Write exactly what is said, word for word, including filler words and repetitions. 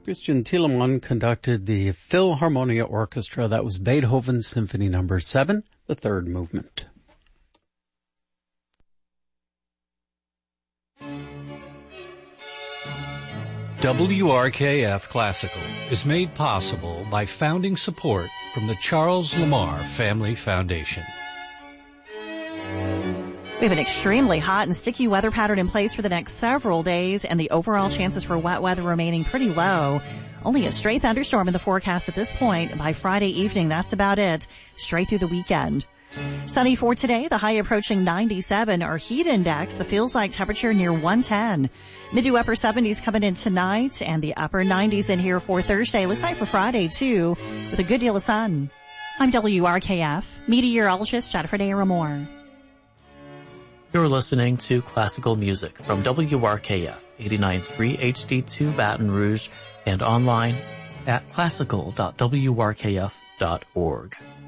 Christian Thielemann conducted the Philharmonia Orchestra. That was Beethoven's Symphony Number seven, the third movement. W R K F Classical is made possible by founding support from the Charles Lamar Family Foundation. We have an extremely hot and sticky weather pattern in place for the next several days, and the overall chances for wet weather remaining pretty low. Only a stray thunderstorm in the forecast at this point. By Friday evening, that's about it. Straight through the weekend. Sunny for today, the high approaching ninety-seven. Our heat index, the feels like temperature near one ten. Mid to upper seventies coming in tonight, and the upper nineties in here for Thursday. Looks like for Friday, too, with a good deal of sun. I'm W R K F meteorologist Jennifer Daramore. You're listening to classical music from W R K F eighty-nine point three H D two Baton Rouge and online at classical dot w r k f dot org.